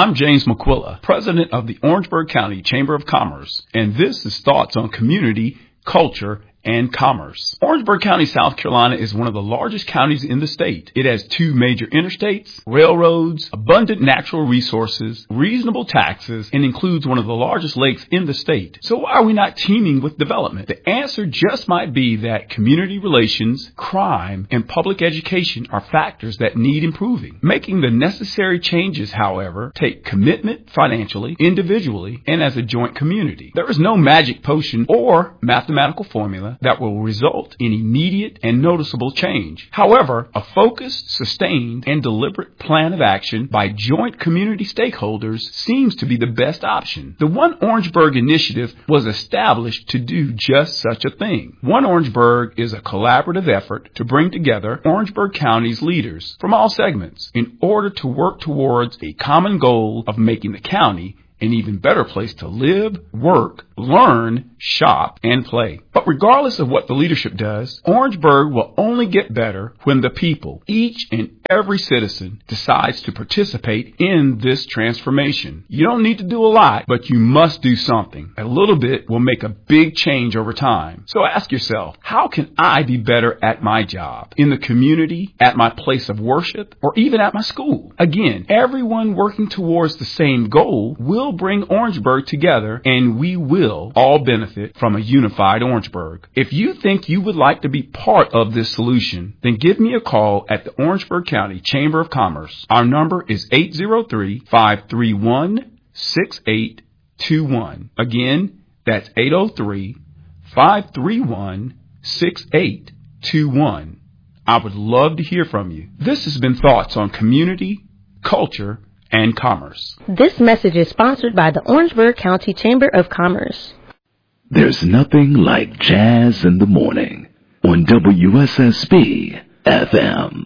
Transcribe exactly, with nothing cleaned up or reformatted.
I'm James McQuilla, president of the Orangeburg County Chamber of Commerce, and this is Thoughts on Community, Culture, and Commerce. Orangeburg County, South Carolina is one of the largest counties in the state. It has two major interstates, railroads, abundant natural resources, reasonable taxes, and includes one of the largest lakes in the state. So why are we not teeming with development? The answer just might be that community relations, crime, and public education are factors that need improving. Making the necessary changes, however, take commitment financially, individually, and as a joint community. There is no magic potion or mathematical formula that will result in immediate and noticeable change. However, a focused, sustained, and deliberate plan of action by joint community stakeholders seems to be the best option. The One Orangeburg initiative was established to do just such a thing. One Orangeburg is a collaborative effort to bring together Orangeburg County's leaders from all segments in order to work towards a common goal of making the county an even better place to live, work, learn, shop, and play. But regardless of what the leadership does, Orangeburg will only get better when the people, each and every citizen, decides to participate in this transformation. You don't need to do a lot, but you must do something. A little bit will make a big change over time. So ask yourself, how can I be better at my job, in the community, at my place of worship, or even at my school? Again, everyone working towards the same goal will bring Orangeburg together, and we will all benefit from a unified Orangeburg. If you think you would like to be part of this solution, then give me a call at the Orangeburg County Chamber of Commerce. Our number is eight zero three, five three one, six eight two one. Again, that's eight zero three, five three one, six eight two one. I would love to hear from you. This has been Thoughts on Community, Culture, and Commerce. This message is sponsored by the Orangeburg County Chamber of Commerce. There's nothing like jazz in the morning on W S S B F M.